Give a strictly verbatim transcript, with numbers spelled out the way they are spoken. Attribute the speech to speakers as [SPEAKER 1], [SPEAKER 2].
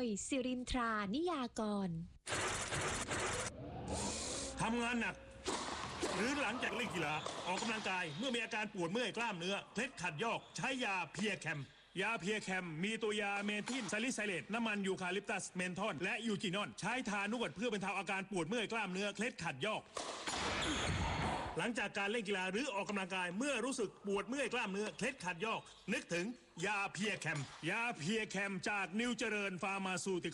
[SPEAKER 1] สิรินทรานิยากร
[SPEAKER 2] ทำงานหนักหรือหลังจากเล่นกีฬาออกกำลังกายเมื่อมีอาการปวดเมื่อยกล้ามเนื้อเคล็ดขัดยอกใช้ยาเพียแคมยาเพียแคมมีตัวยาเมทิลซาลิไซเลตน้ำมันยูคาลิปตัสเมนทอนและยูจินอนใช้ทานวดเพื่อบรรเทาอาการปวดเมื่อยกล้ามเนื้อเคล็ดขัดยอกหลังจากการเล่นกีฬาหรือออกกำลังกายเมื่อรู้สึกปวดเมื่อยกล้ามเนื้อเคล็ดขัดยอกนึกถึงยาเพียแคมยาเพียแคมจากนิวเจริญฟาร์มาซูติ